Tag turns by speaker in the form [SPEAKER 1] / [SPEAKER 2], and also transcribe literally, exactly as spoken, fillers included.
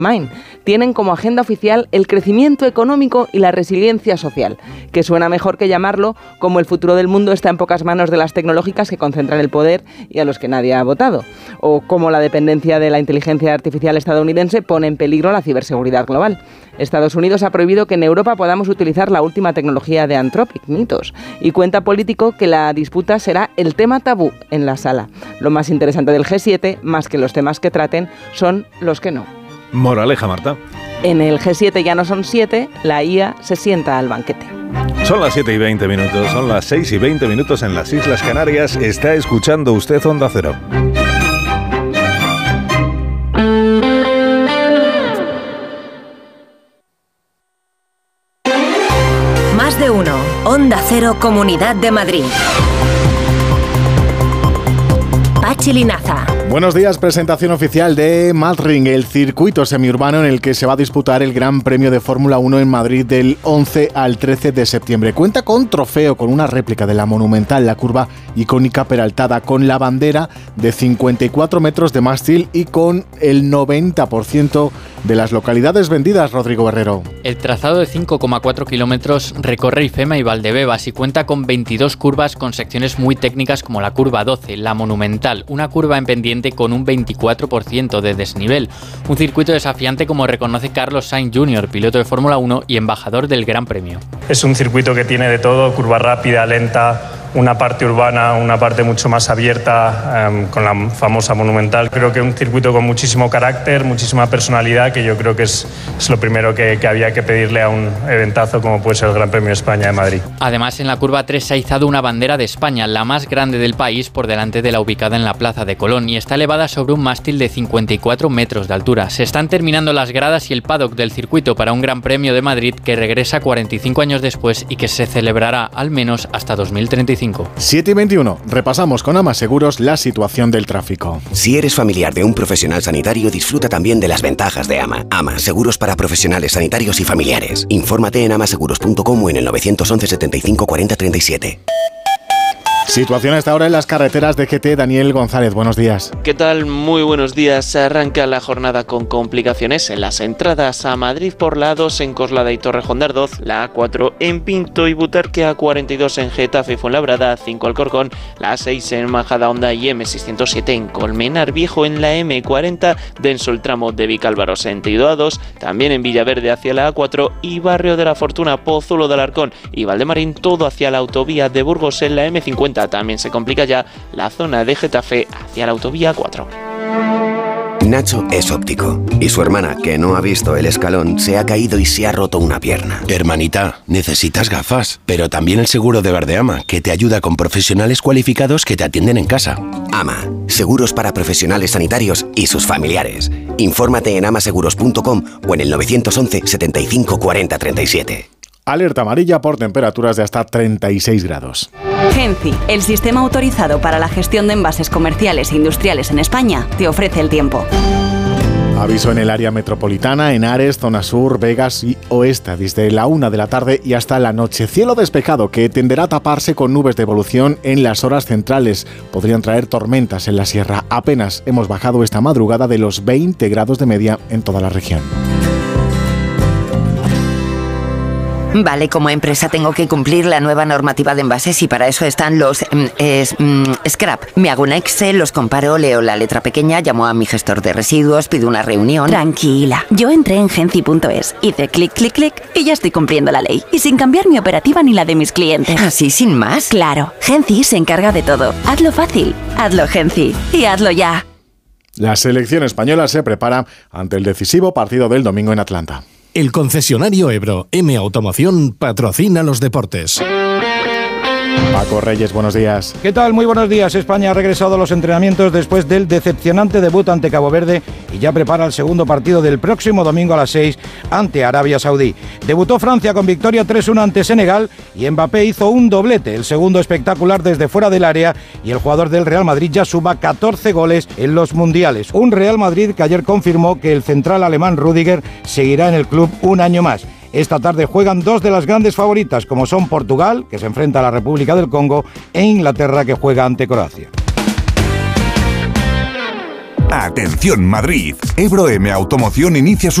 [SPEAKER 1] Mind. Tienen como agenda oficial el crecimiento económico y la resiliencia social, que suena mejor que llamarlo como el futuro del mundo está en pocas manos de las tecnológicas que concentran el poder y a los que nadie ha votado, o como la dependencia de la inteligencia artificial estadounidense pone en peligro la ciberseguridad global. Estados Unidos ha prohibido que en Europa podamos utilizar la última tecnología de Anthropic, mitos, y cuenta Político que la disputa será el tema tabú en la sala. Lo más interesante del G siete, más que los temas que traten, son los que no.
[SPEAKER 2] Moraleja, Marta.
[SPEAKER 1] En el G siete ya no son siete, la I A se sienta al banquete.
[SPEAKER 2] Son las siete y veinte minutos, son las seis y veinte minutos en las Islas Canarias. Está escuchando usted Onda Cero.
[SPEAKER 3] Más de uno. Onda Cero, Comunidad de Madrid. Pachi Linaza.
[SPEAKER 4] Buenos días, presentación oficial de Madrid, el circuito semiurbano en el que se va a disputar el Gran Premio de Fórmula uno en Madrid del once al trece de septiembre. Cuenta con trofeo, con una réplica de la monumental, la curva icónica peraltada, con la bandera de cincuenta y cuatro metros de mástil y con el noventa por ciento de las localidades vendidas, Rodrigo Herrero.
[SPEAKER 5] El trazado de cinco coma cuatro kilómetros recorre Ifema y Valdebebas y cuenta con veintidós curvas con secciones muy técnicas como la curva doce, la monumental, una curva en pendiente con un veinticuatro por ciento de desnivel. Un circuito desafiante como reconoce Carlos Sainz junior, piloto de Fórmula uno y embajador del Gran Premio.
[SPEAKER 6] Es un circuito que tiene de todo, curva rápida, lenta, una parte urbana, una parte mucho más abierta, um, con la famosa monumental. Creo que un circuito con muchísimo carácter, muchísima personalidad, que yo creo que es, es lo primero que, que había que pedirle a un eventazo como puede ser el Gran Premio de España de Madrid.
[SPEAKER 5] Además, en la curva tres se ha izado una bandera de España, la más grande del país, por delante de la ubicada en la Plaza de Colón, y está elevada sobre un mástil de cincuenta y cuatro metros de altura. Se están terminando las gradas y el paddock del circuito para un Gran Premio de Madrid que regresa cuarenta y cinco años después y que se celebrará al menos hasta dos mil treinta y cinco.
[SPEAKER 4] siete y veintiuno. Repasamos con Ama Seguros la situación del tráfico.
[SPEAKER 7] Si eres familiar de un profesional sanitario, disfruta también de las ventajas de Ama. Ama, seguros para profesionales sanitarios y familiares. Infórmate en amaseguros punto com o en el nueve once setenta y cinco cuarenta treinta y siete.
[SPEAKER 4] Situación hasta ahora en las carreteras de G T. Daniel González, buenos días.
[SPEAKER 8] ¿Qué tal? Muy buenos días. Se arranca la jornada con complicaciones en las entradas a Madrid por la A dos en Coslada y Torrejón de Ardoz, la A cuatro en Pinto y Butarque, A cuarenta y dos en Getafe y Fuenlabrada, A cinco Alcorcón, la A seis en Majadahonda y M seiscientos siete en Colmenar Viejo, en la M cuarenta denso el tramo de Vicálvaro sentido A dos, también en Villaverde hacia la A cuatro y Barrio de la Fortuna, Pozuelo de Alarcón y Valdemarín, todo hacia la autovía de Burgos en la M cincuenta. También se complica ya la zona de Getafe hacia la autovía cuatro.
[SPEAKER 7] Nacho es óptico y su hermana, que no ha visto el escalón, se ha caído y se ha roto una pierna.
[SPEAKER 9] Hermanita, necesitas gafas, pero también el seguro de Verdeama, que te ayuda con profesionales cualificados que te atienden en casa.
[SPEAKER 7] Ama, seguros para profesionales sanitarios y sus familiares. Infórmate en amaseguros punto com o en el nueve once setenta y cinco cuarenta treinta y siete.
[SPEAKER 4] Alerta amarilla por temperaturas de hasta treinta y seis grados.
[SPEAKER 10] Genci, el sistema autorizado para la gestión de envases comerciales e industriales en España, te ofrece el tiempo.
[SPEAKER 4] Aviso en el área metropolitana, en Ares, zona sur, Vegas y oeste, desde la una de la tarde y hasta la noche. Cielo despejado que tenderá a taparse con nubes de evolución en las horas centrales. Podrían traer tormentas en la sierra. Apenas hemos bajado esta madrugada de los veinte grados de media en toda la región.
[SPEAKER 11] Vale, como empresa tengo que cumplir la nueva normativa de envases y para eso están los mm, es, mm, scrap. Me hago un Excel, los comparo, leo la letra pequeña, llamo a mi gestor de residuos, pido una reunión.
[SPEAKER 10] Tranquila, yo entré en genci punto es, hice clic, clic, clic y ya estoy cumpliendo la ley. Y sin cambiar mi operativa ni la de mis clientes.
[SPEAKER 11] ¿Así sin más?
[SPEAKER 10] Claro, Genci se encarga de todo. Hazlo fácil, hazlo Genci y hazlo ya.
[SPEAKER 4] La selección española se prepara ante el decisivo partido del domingo en Atlanta.
[SPEAKER 12] El concesionario Ebro M Automoción patrocina los deportes.
[SPEAKER 4] Paco Reyes, buenos días.
[SPEAKER 13] ¿Qué tal? Muy buenos días. España ha regresado a los entrenamientos después del decepcionante debut ante Cabo Verde y ya prepara el segundo partido del próximo domingo a las seis ante Arabia Saudí. Debutó Francia con victoria tres uno ante Senegal y Mbappé hizo un doblete, el segundo espectacular desde fuera del área, y el jugador del Real Madrid ya suma catorce goles en los mundiales. Un Real Madrid que ayer confirmó que el central alemán Rüdiger seguirá en el club un año más. Esta tarde juegan dos de las grandes favoritas, como son Portugal, que se enfrenta a la República del Congo, e Inglaterra, que juega ante Croacia.
[SPEAKER 14] Atención Madrid. Ebro M Automoción inicia su